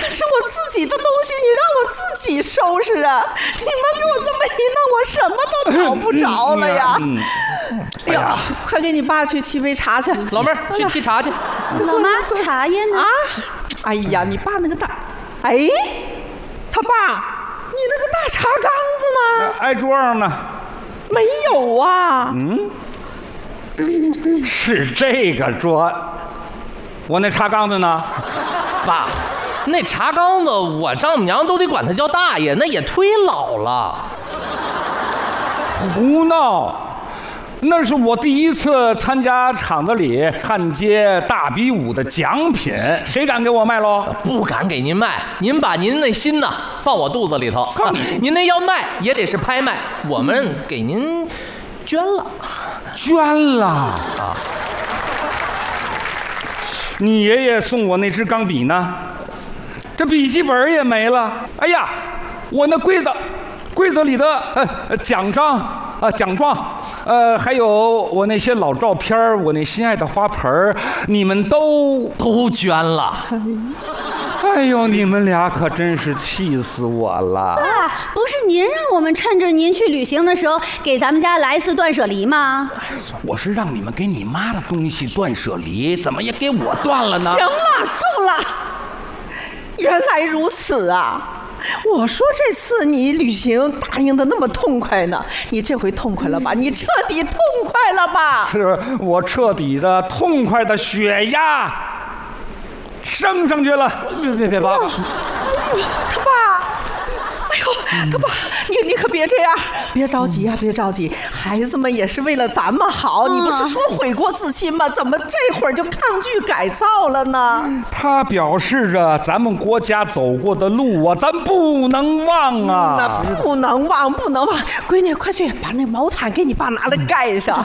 是我自己的东西，你让我自己收拾啊！你们给我这么一弄，我什么都找不着了呀！哎呀，快给你爸去沏杯茶去。 老妹儿去沏茶去。 老妈，茶叶呢？ 啊！哎呀，你爸那个大，哎，他爸，你那个大茶缸子呢？ 挨桌上呢。 没有啊。 是这个桌。我那茶缸子呢？ 爸，那茶缸子我丈母娘都得管他叫大爷，那也忒老了。 胡闹！那是我第一次参加厂子里焊接大比武的奖品，谁敢给我卖喽？ 不敢给您卖，您把您那心呐放我肚子里头。您那要卖也得是拍卖，我们给您捐了。 捐了啊！你爷爷送我那支钢笔呢？这笔记本也没了。哎呀，我那柜子里的奖章奖状，还有我那些老照片，我那心爱的花盆，你们都捐了。 哎呦，你们俩可真是气死我了！ 爸，不是您让我们趁着您去旅行的时候给咱们家来一次断舍离吗？ 我是让你们给你妈的东西断舍离，怎么也给我断了呢？ 行了，够了！原来如此啊！我说这次你旅行答应的那么痛快呢，你这回痛快了吧？你彻底痛快了吧？ 是我彻底的痛快的血压升上去了。别爸！ 哎呦，他爸！哎呦，他爸，你可别这样，别着急啊，别着急，孩子们也是为了咱们好。你不是说悔过自新吗？怎么这会儿就抗拒改造了呢？ 他表示着咱们国家走过的路啊，咱不能忘啊！ 那不能忘，不能忘。闺女，快去把那毛毯给你爸拿来盖上。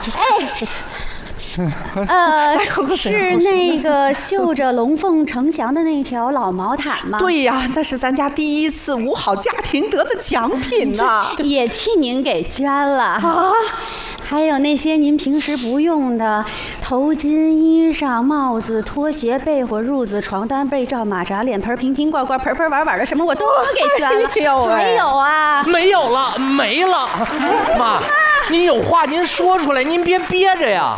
是那个绣着龙凤呈祥的那条老毛毯吗？ 对呀，那是咱家第一次五好家庭得的奖品呐， 也替您给捐了啊。还有那些您平时不用的头巾、衣裳、帽子、拖鞋、被窝、褥子、床单、被罩、马扎、脸盆、瓶瓶罐罐、盆盆碗碗的什么我都给捐了。还有啊， 没有了，没了。妈，您有话您说出来，您别憋着呀。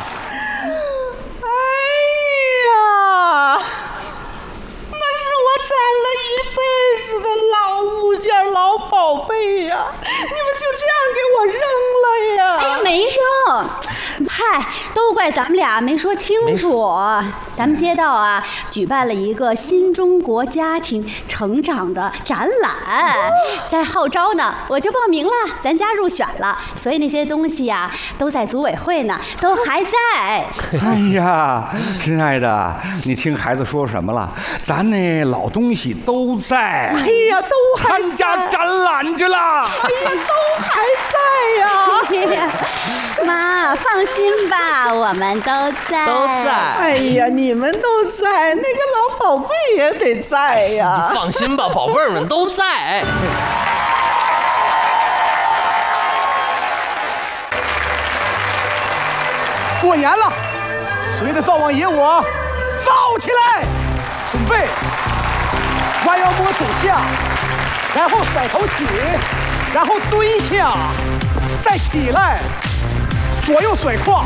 那是我攒了一辈子的老物件、老宝贝呀！你们就这样给我扔了呀？ 哎呀，没扔。嗨，都怪咱们俩没说清楚。咱们街道啊举办了一个新中国家庭成长的展览，在号召呢，我就报名了，咱家入选了，所以那些东西呀都在组委会呢，都还在。 哎呀，亲爱的，你听孩子说什么了？咱那老东西都在。 哎呀，都还参加展览去了。 哎呀，都还在呀！ 妈，放心吧，我们都在。 哎呀，你们都在，那个老宝贝也得在呀。 你放心吧，宝贝儿们都在。 过年了，随着灶王爷我造起来，准备弯腰摸土下，然后甩头起，然后蹲下，再起来，左右甩胯，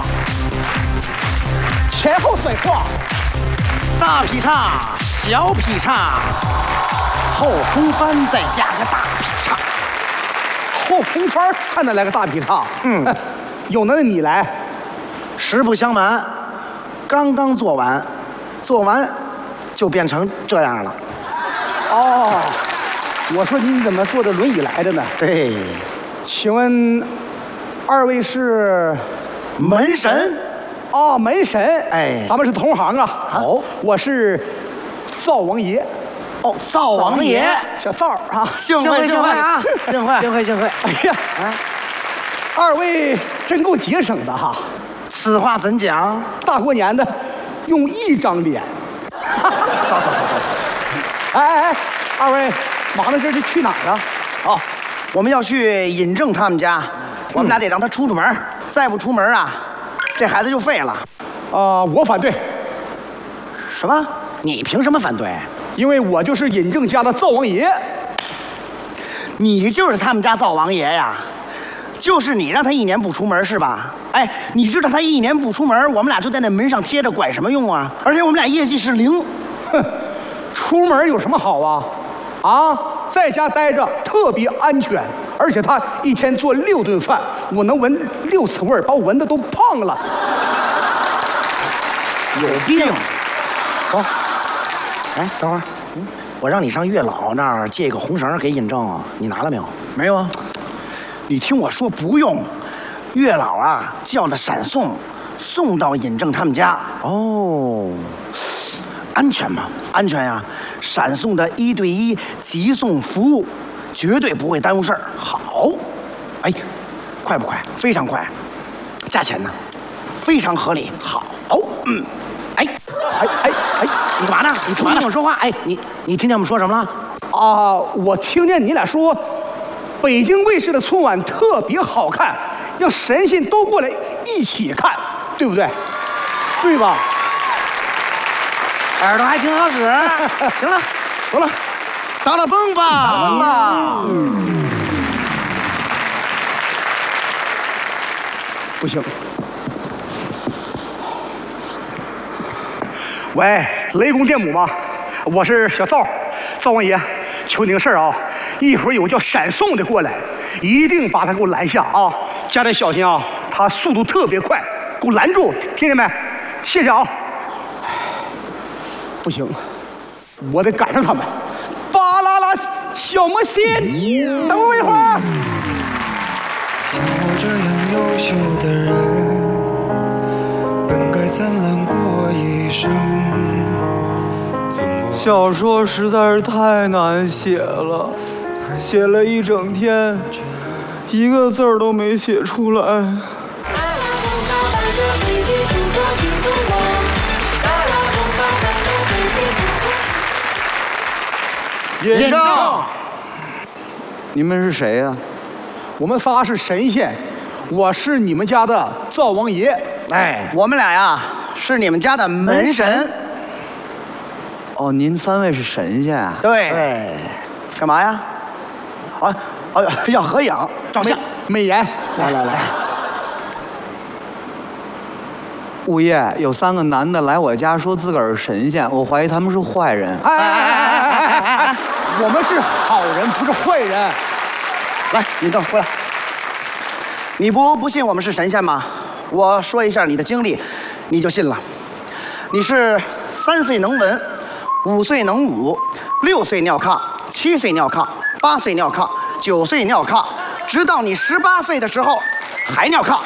前后甩胯， 大劈叉，小劈叉，后空翻再加个大劈叉， 后空翻还能来个大劈叉？有能耐你来。 实不相瞒，刚刚做完就变成这样了。 哦，我说你怎么坐着轮椅来的呢？ 对， 请问二位是门神？ 哦，门神。 哎， 咱们是同行啊。 好， 我是灶王爷。 哦，灶王爷， 小灶啊， 幸会幸会啊，幸会幸会幸会。 哎呀，二位真够节省的哈。 此话怎讲？ 大过年的，用一张脸。走。哎，二位忙着这是去哪儿啊？ 哦，我们要去尹正他们家，我们俩得让他出门，再不出门啊，这孩子就废了。 我反对。 什么？你凭什么反对？ 因为我就是尹正家的灶王爷。 你就是他们家灶王爷呀？就是你让他1年不出门是吧？哎，你知道他1年不出门，我们俩就在那门上贴着，管什么用啊？而且我们俩业绩是0。 哼，出门有什么好啊？啊，在家待着特别安全，而且他一天做6顿饭，我能闻6次味儿，把我闻的都胖了。 有病！走。哎，等会儿，我让你上月老那儿借个红绳给尹正，你拿了没有？没有啊。你听我说，不用。月老啊，叫的闪送，送到尹正他们家。哦，安全吗？安全呀。闪送的1对1急送服务，绝对不会耽误事儿。好，哎，快不快？非常快。价钱呢？非常合理。好，哎，你干嘛呢？你听我说话。哎，你听见我们说什么了？ 啊，我听见你俩说，北京卫视的春晚特别好看，让神仙都过来一起看，对不对？对吧？ 耳朵还挺好使。行了，走了，打了蹦吧，打了蹦吧。 不行。喂，雷公电母吗？我是小灶王爷，求你个事儿啊！一会儿有个叫闪送的过来，一定把他给我拦下啊！加点小心啊，他速度特别快，给我拦住，听见没？谢谢啊！不行，我得赶上他们。巴啦啦小魔仙，等我一会儿。 像我这样优秀的人，本该灿烂过一生。 小说实在是太难写了，写了一整天，一个字儿都没写出来。 尹正， 你们是谁呀？ 我们仨是神仙，我是你们家的灶王爷。 哎，我们俩呀是你们家的门神。 哦，您3位是神仙啊？ 对，干嘛呀？要合影照相。 美颜， 来， 物业有3个男的来我家说自个儿是神仙，我怀疑他们是坏人。 哎，我们是好人，不是坏人。 来，尹正过来。你不信我们是神仙吗？我说一下你的经历，你就信了。你是3岁能文，5岁能武，6岁尿炕，7岁尿炕，8岁尿炕，9岁尿炕，直到你18岁的时候还尿炕。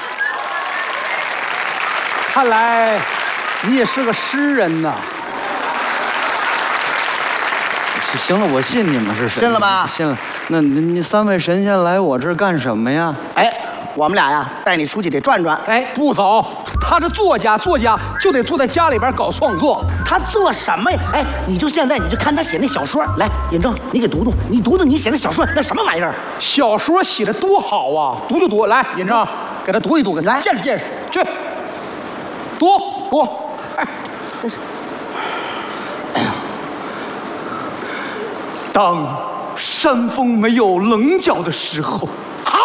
看来你也是个诗人呐。 行了，我信你们是神仙。 信了吧？ 信了。那你3位神仙来我这儿干什么呀？ 哎，我们俩呀带你出去得转转。 哎，不走，他是作家就得坐在家里边搞创作。 他做什么呀？哎，你就现在你就看他写那小说。来，尹正，你给读读，你写的小说那什么玩意儿？ 小说写的多好啊，读就读。来，尹正，给他读一读，来见识见识，去读。 哎，这是。 当山峰没有棱角的时候， 好，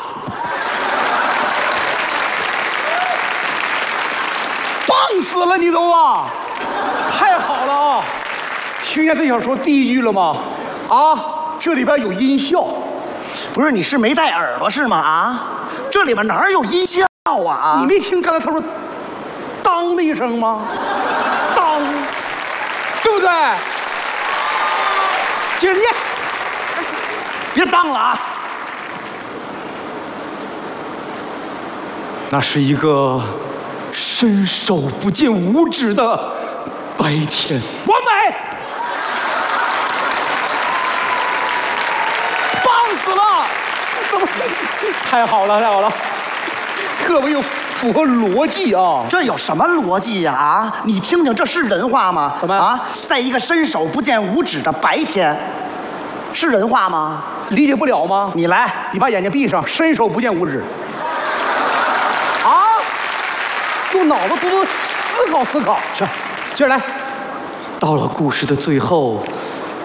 棒死了你都啊！太好了啊！听见这小说第1句了吗？啊，这里边有音效。 不是，你是没带耳朵是吗？啊，这里边哪有音效啊？ 你没听刚才他说“当”的一声吗？当，对不对？接着念， 别当了啊！ 那是一个伸手不见五指的白天。 完美，棒死了！怎么？太好了，太好了，特别有符合逻辑啊！ 这有什么逻辑呀？啊，你听听，这是人话吗？ 怎么啊？在一个伸手不见五指的白天，是人话吗？ 理解不了吗？ 你来， 你把眼睛闭上，伸手不见五指。啊，用脑子多多思考思考。去，接着来。 到了故事的最后，